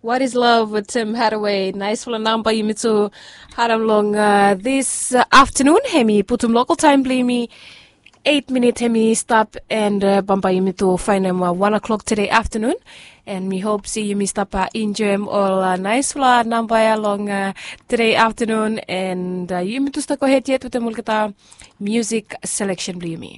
What is Love with Tim Hathaway. Nice for number you to Haram long this afternoon. Hemi putum local time play me 8 minute hemi stop and bamba you to find them 1 o'clock today afternoon. And me hope see you stop enjoy all nice for number along today afternoon and you to start go ahead yet with the mulkata music selection play me.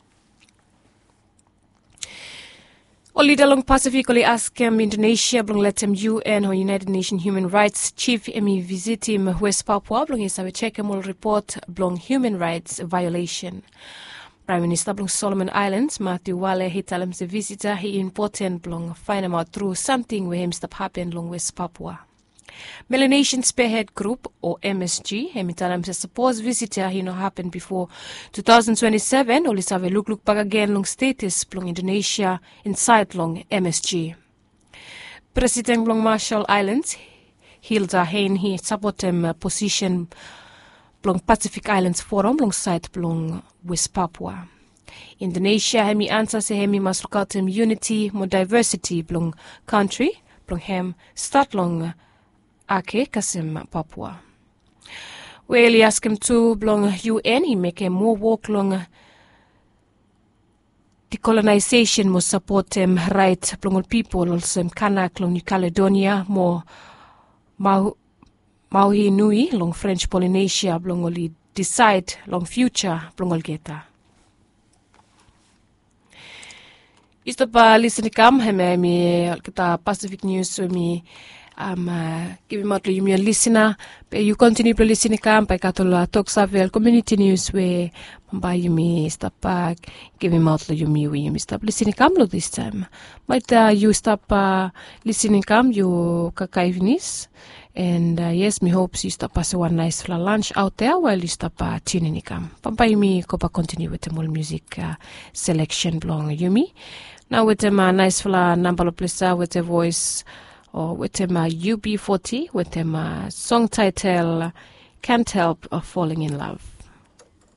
Only dalong Pacific only ask Indonesia blong let UN or United Nations Human Rights Chief emi visit West Papua blong isawe check all report blong human rights violation. Prime Minister blong Solomon Islands Matthew Wale he tell him the visitor he important blong find him out through something where him stop happen blong West Papua. Melanesian Spearhead Group or MSG hemitalam se suppose visitor he no happen before 2027 or let's have a look back again long status blong Indonesia inside long MSG. President blong Marshall Islands Hilda Hain he support him position blong Pacific Islands Forum long site blong West Papua. Indonesia hemi answer se hemi must look out him unity more diversity blong country blong hem start long Ake Kasim Papua. Well, he asked him to belong UN, he make a more work long decolonization must support him right belong people also Kanak long New Caledonia more Maui Nui long French Polynesia belong only decide long future belong geta. Isto pa listening kam hemi kita Pacific News me give him out to you listener, but you continue to listen camp by Catol Talk Savel Community News where by you me stop back, give him out to you me stop listening camp this time. Might you stop listening camp you kakaivinis and yes me hopes you stop pass one nice for lunch out there while you stop tuning camp. By me copa continue with the more music selection belong you me. Now with them nice for number of places with the voice or with them UB40 with them song title Can't Help Falling in Love.